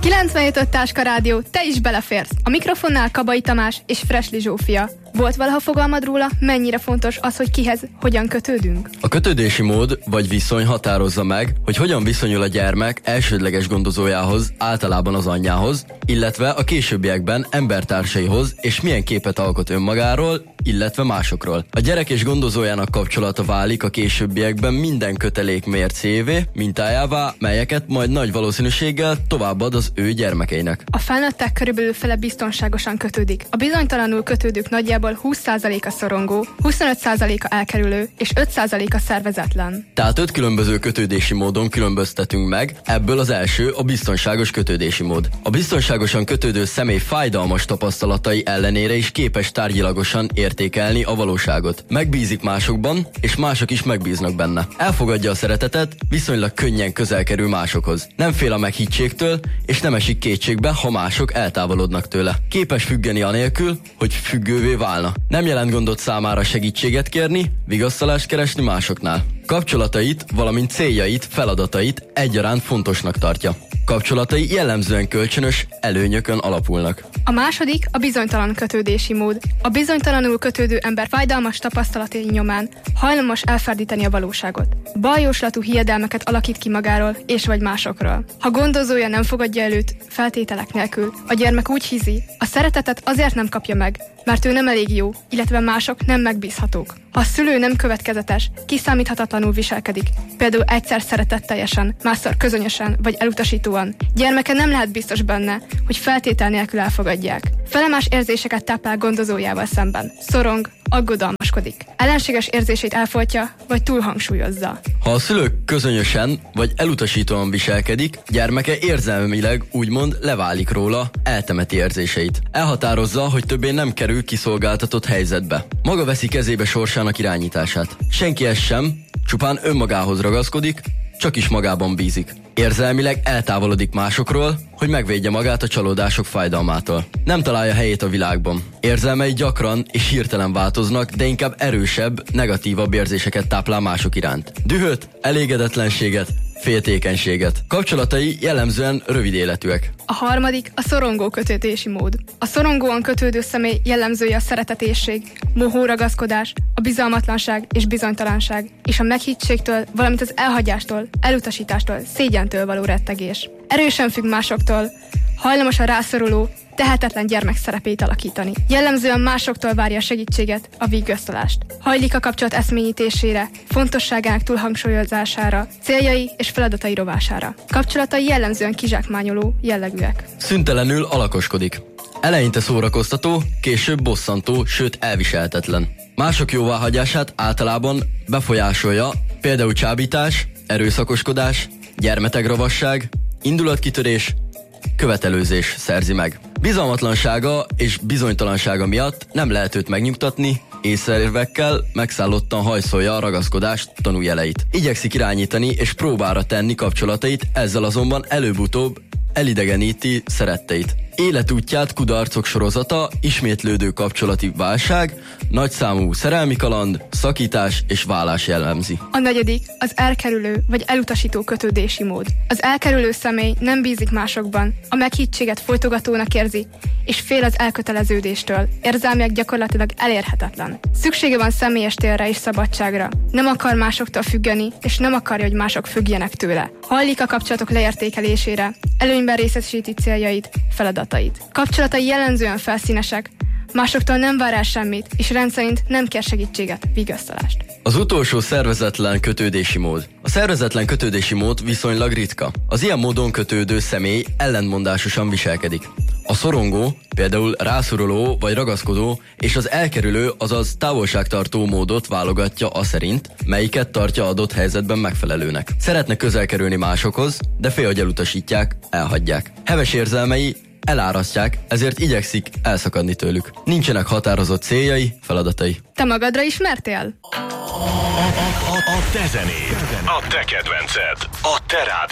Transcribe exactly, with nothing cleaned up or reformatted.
kilencvenhét öt Táska Rádió, te is beleférsz. A mikrofonnál Kabai Tamás és Fresli Zsófia. Volt valaha fogalmad róla, mennyire fontos az, hogy kihez, hogyan kötődünk? A kötődési mód vagy viszony határozza meg, hogy hogyan viszonyul a gyermek elsődleges gondozójához, általában az anyjához, illetve a későbbiekben embertársaihoz, és milyen képet alkot önmagáról, illetve másokról. A gyerek és gondozójának kapcsolata válik a későbbiekben minden kötelék mércévé, mintájává, melyeket majd nagy valószínűséggel továbbad az ő gyermekeinek. A felnőttek körülbelül fele biztonságosan kötődik. A bizonytalanul kötődők nagyjából húsz százaléka szorongó, huszonöt százaléka elkerülő és öt százaléka szervezetlen. Tehát öt különböző kötődési módon különböztetünk meg, ebből az első a biztonságos kötődési mód. A biztonságosan kötődő személy fájdalmas tapasztalatai ellenére is képes tárgyilagosan értékelni a valóságot. Megbízik másokban, és mások is megbíznak benne. Elfogadja a szeretetet, viszonylag könnyen közel kerül másokhoz. Nem fél a meghittségtől, és nem esik kétségbe, ha mások eltávolodnak tőle. Képes függeni anélkül, hogy függővé válna. Nem jelent gondot számára segítséget kérni, vigasztalást keresni másoknál. Kapcsolatait, valamint céljait, feladatait egyaránt fontosnak tartja. Kapcsolatai jellemzően kölcsönös előnyökön alapulnak. A második a bizonytalan kötődési mód. A bizonytalanul kötődő ember fájdalmas tapasztalatai nyomán hajlamos elferdíteni a valóságot. Baljóslatú hiedelmeket alakít ki magáról és vagy másokról. Ha gondozója nem fogadja előtt feltételek nélkül, a gyermek úgy hiszi, a szeretetet azért nem kapja meg, mert ő nem elég jó, illetve mások nem megbízhatók. Ha a szülő nem következetes, kiszámíthatatlanul viselkedik, például egyszer szeretetteljesen, másszor közönösen vagy elutasítóan, gyermeke nem lehet biztos benne, hogy feltétel nélkül elfogadják. Felemás érzéseket táplál gondozójával szemben, szorong, aggodalmaskodik. Ellenséges érzését elfolytja, vagy túlhangsúlyozza. Ha a szülő közönösen vagy elutasítóan viselkedik, gyermeke érzelmileg úgymond leválik róla, eltemeti érzéseit. Elhatározza, hogy többé nem kerül kiszolgáltatott helyzetbe. Maga veszi kezébe sorsának irányítását. Senkihez sem, csupán önmagához ragaszkodik, csak is magában bízik. Érzelmileg eltávolodik másokról, hogy megvédje magát a csalódások fájdalmától. Nem találja helyét a világban. Érzelmei gyakran és hirtelen változnak, de inkább erősebb, negatívabb érzéseket táplál mások iránt. Dühöt, elégedetlenséget, féltékenységet. Kapcsolatai jellemzően rövid életűek. A harmadik a szorongó kötődési mód. A szorongóan kötődő személy jellemzője a szeretetésség, mohó ragaszkodás, a bizalmatlanság és bizonytalanság, és a meghittségtől, valamint az elhagyástól, elutasítástól, szégyentől való rettegés. Erősen függ másoktól, hajlamos a rászoruló, tehetetlen gyermek szerepét alakítani. Jellemzően másoktól várja a segítséget, a vigasztalást. Hajlik a kapcsolat eszményítésére, fontosságának túlhangsúlyozására, céljai és feladatai rovására. Kapcsolatai jellemzően kizsákmányoló jellegűek. Szüntelenül alakoskodik. Eleinte szórakoztató, később bosszantó, sőt elviselhetetlen. Mások jóváhagyását általában befolyásolja, például csábítás, erőszakoskodás, gyermetegravasság, indulatkitörés, követelőzés szerzi meg. Bizalmatlansága és bizonytalansága miatt nem lehet őt megnyugtatni, észreérvekkel megszállottan hajszolja a ragaszkodás tanújeleit. Igyekszik irányítani és próbára tenni kapcsolatait, ezzel azonban előbb-utóbb elidegeníti szeretteit. Életútját kudarcok sorozata, ismétlődő kapcsolati válság, nagyszámú szerelmi kaland, szakítás és válás jellemzi. A negyedik az elkerülő vagy elutasító kötődési mód. Az elkerülő személy nem bízik másokban, a meghittséget folytogatónak érzi, és fél az elköteleződéstől, érzelmileg gyakorlatilag elérhetetlen. Szüksége van személyes térre és szabadságra. Nem akar másoktól függeni, és nem akarja, hogy mások függjenek tőle. Hajlik a kapcsolatok leértékelésére, előnyben részesíti céljait, feladatait. Kapcsolatai jellemzően felszínesek, másoktól nem vár el semmit, és rendszerint nem kér segítséget, vigasztalást. Az utolsó szervezetlen kötődési mód. A szervezetlen kötődési mód viszonylag ritka. Az ilyen módon kötődő személy ellentmondásosan viselkedik. A szorongó, például rászoruló vagy ragaszkodó, és az elkerülő, azaz távolságtartó módot válogatja aszerint, melyiket tartja adott helyzetben megfelelőnek. Szeretne közel kerülni másokhoz, de fél, hogy elutasítják, elhagyják. Heves érzelmei elárasztják, ezért igyekszik elszakadni tőlük. Nincsenek határozott céljai, feladatai. Te magadra ismertél? A, a, a, a te zenéd, a te kedvenced, a te rádió.